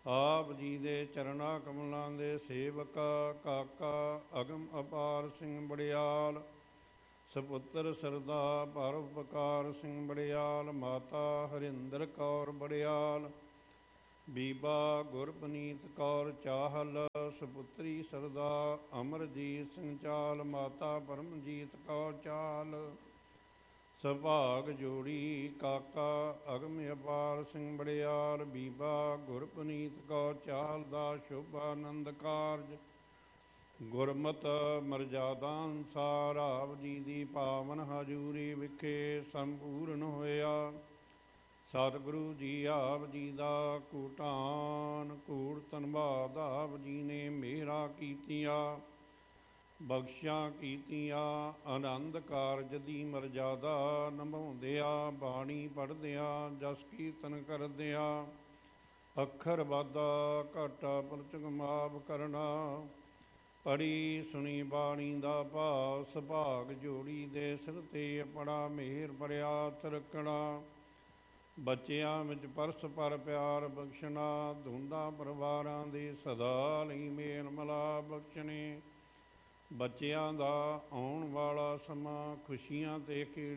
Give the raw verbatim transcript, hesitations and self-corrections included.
ਆਪ ਜੀ ਦੇ ਚਰਨਾਂ ਕਮਲਾਂ ਦੇ ਸੇਵਕ ਕਾਕਾ ਅਗਮ ਅਪਾਰ ਸਿੰਘ ਬੜਿਆਲ, ਸਪੁੱਤਰ ਸਰਦਾ ਪਰਉਪਕਾਰ ਸਿੰਘ ਬੜਿਆਲ, ਮਾਤਾ ਹਰਿੰਦਰ ਕੌਰ ਬੜਿਆਲ, ਬੀਬਾ ਗੁਰਪਨੀਤ ਕੌਰ ਚਾਹਲ, ਸਪੁੱਤਰੀ ਸਰਦਾ ਅਮਰਜੀਤ ਸਿੰਘ ਚਾਲ, ਮਾਤਾ ਪਰਮਜੀਤ ਕੌਰ ਚਾਲ। ਸੁਭਾਗ ਜੋੜੀ ਕਾਕਾ ਅਗਮ ਅਪਾਰ ਸਿੰਘ ਬੜਿਆਲ, ਬੀਬਾ ਗੁਰਪਨੀਤ ਕੌਰ ਚਾਲ ਦਾ ਸ਼ੁਭ ਆਨੰਦ ਕਾਰਜ ਗੁਰਮਤ ਮਰਜ਼ਾਦਾ ਅਨੁਸਾਰ ਆਪ ਜੀ ਦੀ ਪਾਵਨ ਹਜ਼ੂਰੀ ਵਿਖੇ ਸੰਪੂਰਨ ਹੋਇਆ। ਸਤਿਗੁਰੂ ਜੀ ਆਪ ਜੀ ਦਾ ਕੂਟਾਨ ਕੂੜ ਧੰਨਵਾਦ ਆਪ ਜੀ ਨੇ ਮਿਹਰਾਂ ਕੀਤੀਆਂ, ਬਖਸ਼ਾਂ ਕੀਤੀਆਂ। ਆਨੰਦ ਕਾਰਜ ਦੀ ਮਰਜ਼ਾਦਾ ਨਿਭਾਉਂਦਿਆਂ, ਬਾਣੀ ਪੜ੍ਹਦਿਆਂ, ਜਸ ਕੀਰਤਨ ਕਰਦਿਆਂ, ਅੱਖਰ ਵਾਧਾ ਘਾਟਾ ਪਰਚਕ ਮਾਫ ਕਰਨਾ। ਪੜ੍ਹੀ ਸੁਣੀ ਬਾਣੀ ਦਾ ਭਾਵ, ਸੁਭਾਗ ਜੋੜੀ ਦੇ ਸਿਰ 'ਤੇ ਆਪਣਾ ਮਿਹਰ ਭਰਿਆ ਹੱਥ ਰੱਖਣਾ। ਬੱਚਿਆਂ ਵਿੱਚ ਪਰਸਪਰ ਪਿਆਰ ਬਖਸ਼ਣਾ, ਧੁੰਦਾਂ ਪਰਿਵਾਰਾਂ ਦੇ ਸਦਾ ਲਈ ਮੇਲ ਮਿਲਾਪ ਬਖਸ਼ਣੇ। ਬੱਚਿਆਂ ਦਾ ਆਉਣ ਵਾਲਾ ਸਮਾਂ ਖੁਸ਼ੀਆਂ ਅਤੇ ਖੇੜ